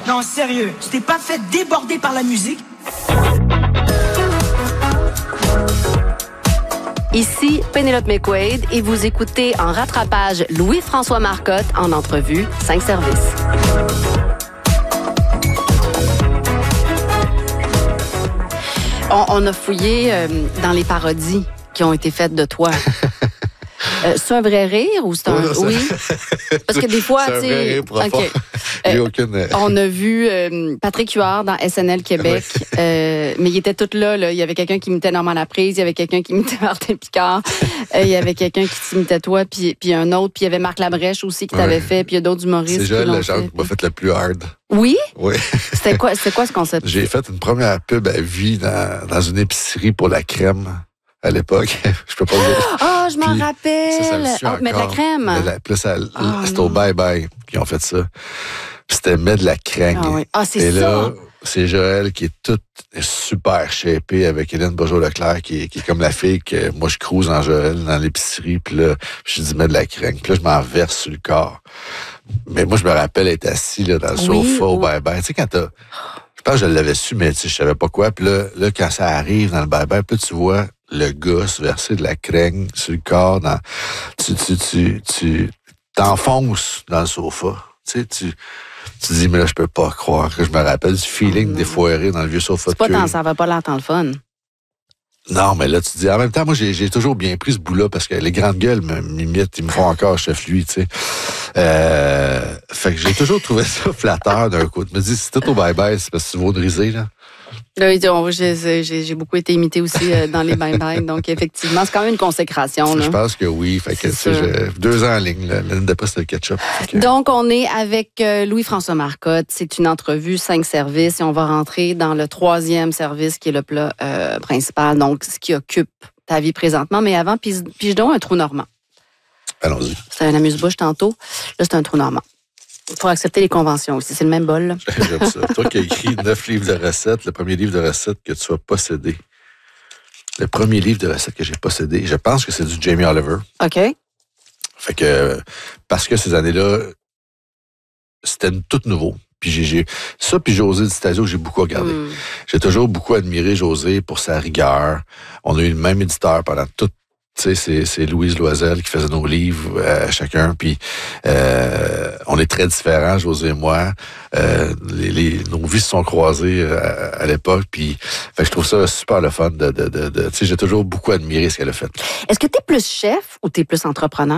Non, sérieux, tu t'es pas fait déborder par la musique? Ici Pénélope McQuaid et vous écoutez en rattrapage Louis-François Marcotte en entrevue 5 services. On a fouillé dans les parodies qui ont été faites de toi. C'est un vrai rire ou c'est un... Non, oui? Parce que des fois, tu sais... C'est un vrai rire profond. Okay. J'ai aucune... On a vu Patrick Huard dans SNL Québec, mais il était tout là. Il y avait quelqu'un qui imitait Normand Laprise, il y avait quelqu'un qui imitait Martin Picard, il y avait quelqu'un qui t'imitait toi, puis un autre, puis il y avait Marc Labrèche aussi qui t'avait fait, puis il y a d'autres humoristes. C'est Joël Legendre qui m'a fait le plus hard. Oui? Oui. C'était quoi ce concept? J'ai fait une première pub à vie dans une épicerie pour la crème. À l'époque, je peux pas le dire. Ah, je m'en rappelle. Mais de la crème. C'était au Bye Bye qui ont fait ça. Puis c'était mettre de la crème. Ah, oui. C'est et ça. Là, c'est Joël qui est toute super shapée avec Hélène Bourgeois-Leclerc qui est comme la fille que moi je cruise en Joël dans l'épicerie. Puis là, je dis mets de la crème. Puis là, je m'en verse sur le corps. Mais moi, je me rappelle être assis là, dans le sofa au Bye Bye. Tu sais, quand t'as... Je pense que je l'avais su, mais tu sais, je savais pas quoi. Puis là, quand ça arrive dans le Bye Bye, puis là, tu vois le gars se verser de la crème sur le corps. Tu t'enfonces dans le sofa. Tu sais, tu dis, mais là, je peux pas croire que je me rappelle du feeling défoiré dans le vieux sofa de cuir. Ça va pas l'air tant le fun. Non, mais là, tu dis, en même temps, moi, j'ai toujours bien pris ce bout-là parce que les grandes gueules m'imitent, ils me font encore chef lui, tu sais. Fait que j'ai toujours trouvé ça flatteur d'un coup. Je me dis, si t'es au bye-bye, c'est parce que tu vas de riser, là. Oui, j'ai beaucoup été imitée aussi dans les bye-bye, donc effectivement, c'est quand même une consécration. Là. Je pense que oui. Fait que, tu sais, 2 ans en ligne, l'année d'après, c'était le ketchup. Donc, on est avec Louis-François Marcotte. C'est une entrevue 5 services et on va rentrer dans le 3e service qui est le plat principal, donc ce qui occupe ta vie présentement. Mais avant, pige donc un trou normand. Allons-y. C'était un amuse-bouche tantôt. Là, c'est un trou normand. Il faut accepter les conventions aussi. C'est le même bol. Là. J'aime ça. Toi qui as écrit 9 livres de recettes, le premier livre de recettes que tu as possédé. Le premier livre de recettes que j'ai possédé, je pense que c'est du Jamie Oliver. OK. Fait que, parce que ces années-là, c'était tout nouveau. Puis puis José Di Stasio, j'ai beaucoup regardé. J'ai toujours beaucoup admiré José pour sa rigueur. On a eu le même éditeur pendant toute. Tu sais, c'est Louise Loisel qui faisait nos livres chacun, puis on est très différents, José et moi. Nos vies se sont croisées à l'époque, puis fait que je trouve ça super le fun tu sais, j'ai toujours beaucoup admiré ce qu'elle a fait. Est-ce que t'es plus chef ou t'es plus entrepreneur?